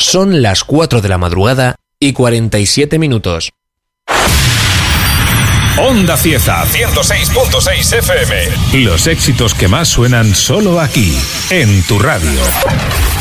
Son las 4 de la madrugada y 47 minutos. Onda Cieza 106.6 FM. Los éxitos que más suenan solo aquí, en tu radio.